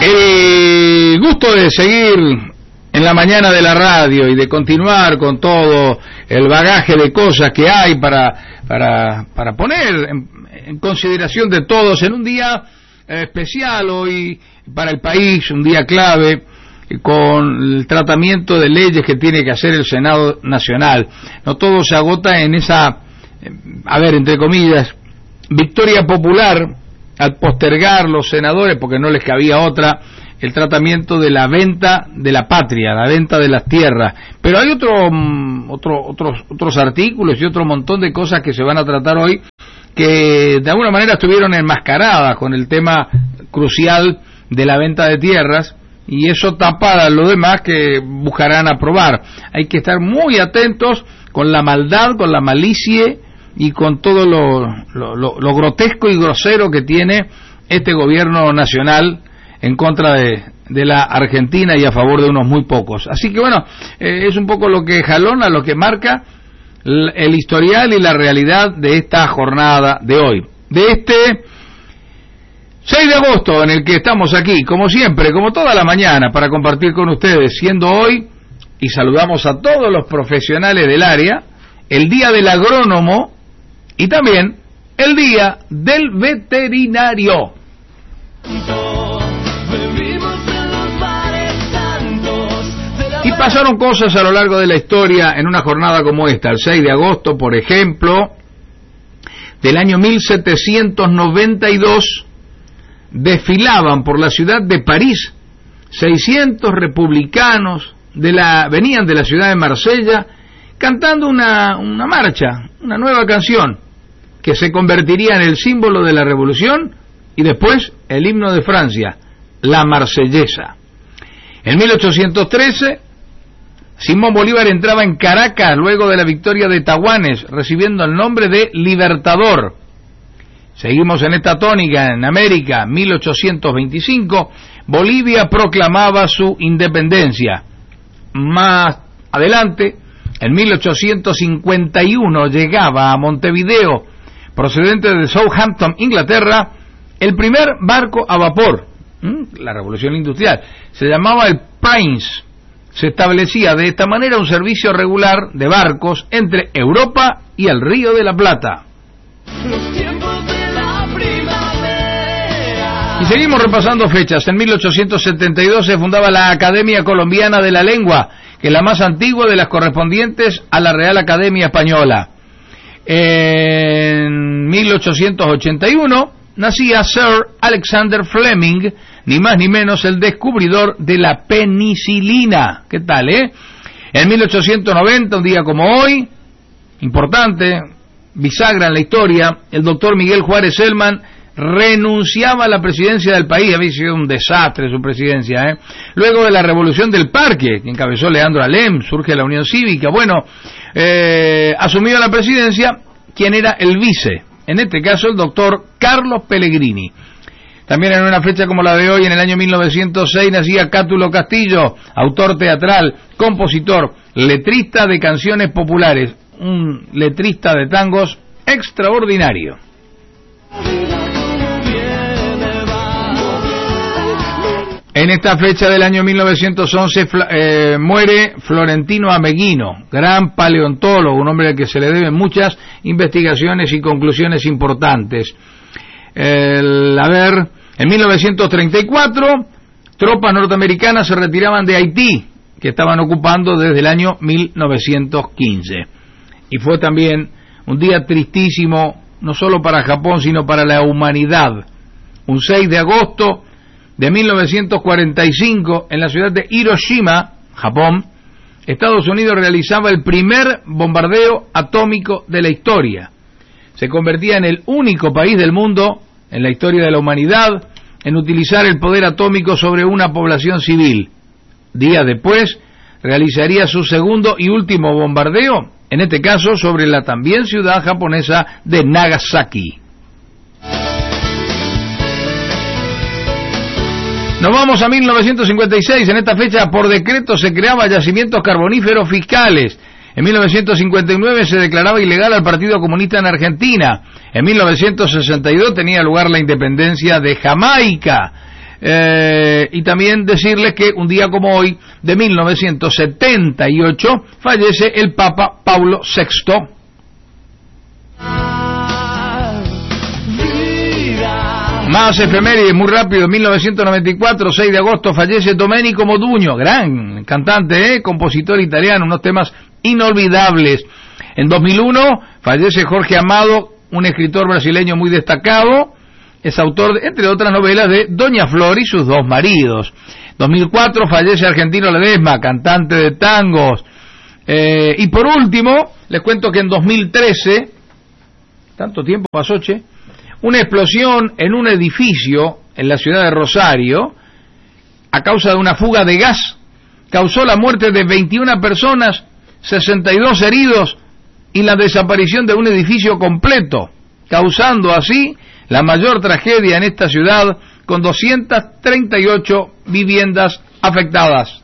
El gusto de seguir en la mañana de la radio y de continuar con todo el bagaje de cosas que hay para poner en consideración de todos en un día especial hoy para el país, un día clave, con el tratamiento de leyes que tiene que hacer el Senado Nacional. No todo se agota en esa, entre comillas, victoria popular al postergar los senadores, porque no les cabía otra, el tratamiento de la venta de la patria, la venta de las tierras. Pero hay otros artículos y otro montón de cosas que se van a tratar hoy que de alguna manera estuvieron enmascaradas con el tema crucial de la venta de tierras, y eso tapa a lo demás que buscarán aprobar. Hay que estar muy atentos con la maldad, con la malicia y con todo lo grotesco y grosero que tiene este gobierno nacional en contra de la Argentina y a favor de unos muy pocos. Así que bueno, es un poco lo que jalona, lo que marca el historial y la realidad de esta jornada de hoy, de este 6 de agosto en el que estamos aquí, como siempre, como toda la mañana, para compartir con ustedes, siendo hoy, y saludamos a todos los profesionales del área, el Día del Agrónomo y también el Día del Veterinario. Y pasaron cosas a lo largo de la historia en una jornada como esta, el 6 de agosto, por ejemplo, del año 1792, desfilaban por la ciudad de París 600 republicanos venían de la ciudad de Marsella cantando una marcha, una nueva canción que se convertiría en el símbolo de la revolución y después el himno de Francia, la Marsellesa. En 1813 Simón Bolívar entraba en Caracas luego de la victoria de Tahuanes, recibiendo el nombre de Libertador. Seguimos en esta tónica en América. 1825, Bolivia proclamaba su independencia. Más adelante, en 1851, llegaba a Montevideo, procedente de Southampton, Inglaterra, el primer barco a vapor. La revolución industrial. Se llamaba el Prince. Se establecía de esta manera un servicio regular de barcos entre Europa y el Río de la Plata. Y seguimos repasando fechas. En 1872 se fundaba la Academia Colombiana de la Lengua, que es la más antigua de las correspondientes a la Real Academia Española. En 1881 nacía Sir Alexander Fleming, ni más ni menos el descubridor de la penicilina. ¿Qué tal, En 1890, un día como hoy, importante, bisagra en la historia, el doctor Miguel Juárez Celman renunciaba a la presidencia del país. Había sido un desastre su presidencia, Luego de la revolución del Parque, que encabezó Leandro Alem, surge la Unión Cívica. Bueno, asumió la presidencia quien era el vice, en este caso el doctor Carlos Pellegrini. También en una fecha como la de hoy, en el año 1906, nacía Cátulo Castillo, autor teatral, compositor, letrista de canciones populares, un letrista de tangos extraordinario. En esta fecha del año 1911 muere Florentino Ameghino, gran paleontólogo, un hombre al que se le deben muchas investigaciones y conclusiones importantes. En 1934, tropas norteamericanas se retiraban de Haití, que estaban ocupando desde el año 1915. Y fue también un día tristísimo, no solo para Japón, sino para la humanidad. Un 6 de agosto de 1945, en la ciudad de Hiroshima, Japón, Estados Unidos realizaba el primer bombardeo atómico de la historia. Se convertía en el único país del mundo, en la historia de la humanidad, en utilizar el poder atómico sobre una población civil. Días después, realizaría su segundo y último bombardeo, en este caso sobre la también ciudad japonesa de Nagasaki. Nos vamos a 1956. En esta fecha, por decreto, se creaban yacimientos carboníferos fiscales. En 1959 se declaraba ilegal al Partido Comunista en Argentina. En 1962 tenía lugar la independencia de Jamaica. Y también decirles que un día como hoy, de 1978, fallece el Papa Paulo VI. Más efemérides, muy rápido. En 1994, 6 de agosto, fallece Domenico Modugno, gran cantante, compositor italiano, unos temas inolvidables. En 2001, fallece Jorge Amado, un escritor brasileño muy destacado. Es autor, entre otras novelas, de Doña Flor y sus dos maridos. 2004, fallece Argentino Ledesma, cantante de tangos. Y por último, les cuento que en 2013, tanto tiempo pasó, che, una explosión en un edificio en la ciudad de Rosario, a causa de una fuga de gas, causó la muerte de 21 personas, 62 heridos y la desaparición de un edificio completo, causando así la mayor tragedia en esta ciudad, con 238 viviendas afectadas.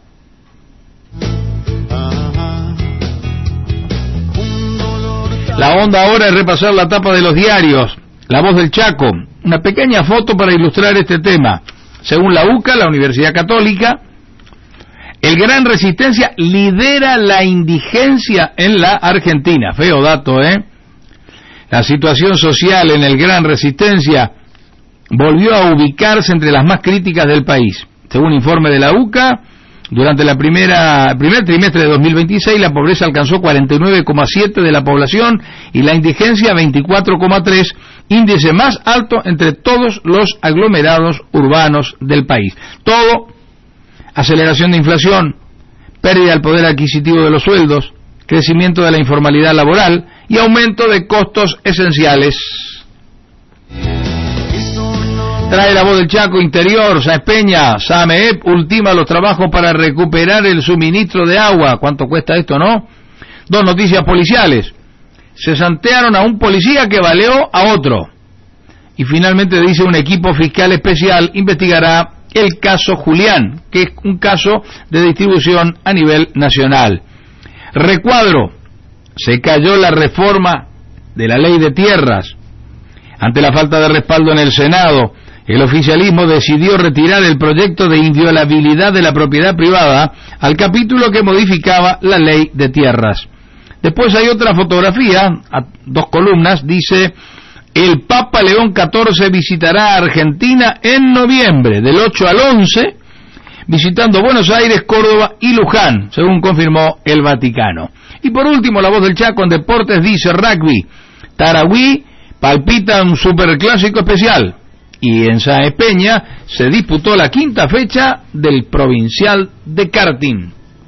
La onda ahora es repasar la tapa de los diarios. La Voz del Chaco, una pequeña foto para ilustrar este tema. Según la UCA, la Universidad Católica, el Gran Resistencia lidera la indigencia en la Argentina. Feo dato, ¿eh? La situación social en el Gran Resistencia volvió a ubicarse entre las más críticas del país. Según informe de la UCA, durante el primer trimestre de 2026, la pobreza alcanzó 49,7% de la población y la indigencia 24,3%, índice más alto entre todos los aglomerados urbanos del país. Todo, aceleración de inflación, pérdida del poder adquisitivo de los sueldos, crecimiento de la informalidad laboral y aumento de costos esenciales. Trae la Voz del Chaco. Interior, Sáenz Peña, SAMEEP ultima los trabajos para recuperar el suministro de agua. ¿Cuánto cuesta esto, no? Dos noticias policiales. Se santearon a un policía que baleó a otro. Y finalmente dice, un equipo fiscal especial investigará el caso Julián, que es un caso de distribución a nivel nacional. Recuadro, se cayó la reforma de la ley de tierras. Ante la falta de respaldo en el Senado, el oficialismo decidió retirar el proyecto de inviolabilidad de la propiedad privada al capítulo que modificaba la ley de tierras. Después hay otra fotografía, a 2 columnas, dice: el Papa León XIV visitará Argentina en noviembre, del 8 al 11, visitando Buenos Aires, Córdoba y Luján, según confirmó el Vaticano. Y por último, la Voz del Chaco en deportes dice: rugby, Tarahui palpita un superclásico especial. Y en Sáenz Peña se disputó la 5ª fecha del provincial de karting.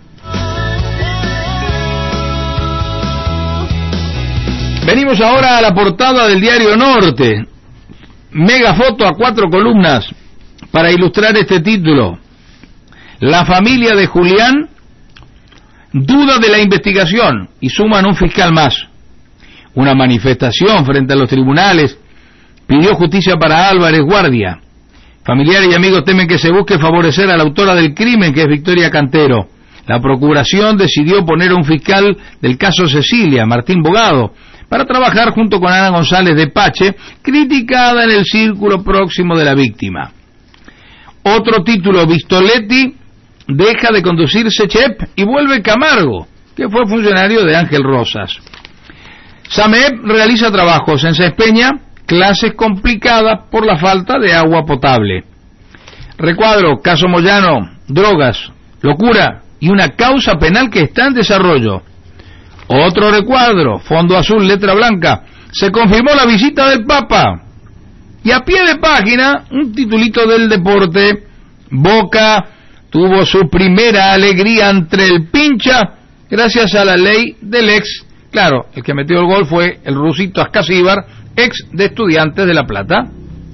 Venimos ahora a la portada del diario Norte. Mega foto a 4 columnas para ilustrar este título. La familia de Julián duda de la investigación y suman un fiscal más. Una manifestación frente a los tribunales pidió justicia para Álvarez Guardia. Familiares y amigos temen que se busque favorecer a la autora del crimen, que es Victoria Cantero. La procuración decidió poner a un fiscal del caso Cecilia, Martín Bogado, para trabajar junto con Ana González de Pache, criticada en el círculo próximo de la víctima. Otro título: Vistoletti deja de conducirse Chep y vuelve Camargo, que fue funcionario de Ángel Rosas. SAMEEP realiza trabajos en Sáenz Peña, clases complicadas por la falta de agua potable. Recuadro, caso Moyano, drogas, locura y una causa penal que está en desarrollo. Otro recuadro, fondo azul, letra blanca, se confirmó la visita del Papa. Y a pie de página, un titulito del deporte: Boca tuvo su primera alegría ante el Pincha gracias a la ley del ex. Claro, el que metió el gol fue el rusito Ascasíbar, ex de Estudiantes de La Plata.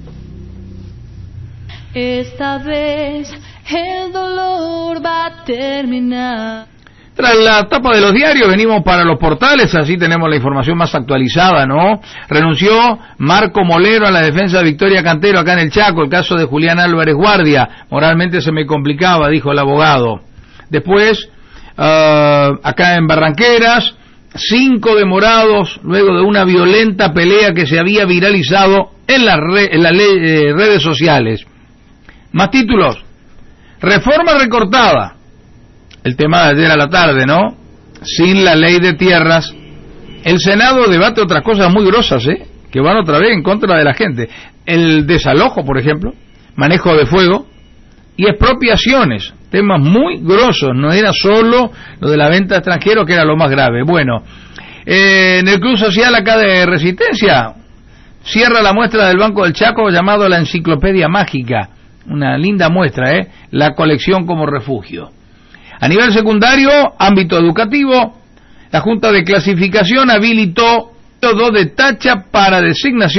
Esta vez el dolor va a terminar. Tras la tapa de los diarios venimos para los portales, así tenemos la información más actualizada, ¿no? Renunció Marco Molero a la defensa de Victoria Cantero acá en el Chaco, el caso de Julián Álvarez Guardia. Moralmente se me complicaba, dijo el abogado. Después, acá en Barranqueras, 5 demorados luego de una violenta pelea que se había viralizado en las redes sociales. Más títulos: Reforma recortada, el tema de ayer a la tarde, ¿no? Sin la ley de tierras. El Senado debate otras cosas muy grosas, que van otra vez en contra de la gente. El desalojo, por ejemplo, manejo de fuego y expropiaciones, temas muy grosos. No era solo lo de la venta a extranjeros, que era lo más grave. Bueno, en el Club Social acá de Resistencia cierra la muestra del Banco del Chaco llamado la Enciclopedia Mágica. Una linda muestra, la colección como refugio. A nivel secundario, ámbito educativo, la Junta de Clasificación habilitó 2 de tacha para designación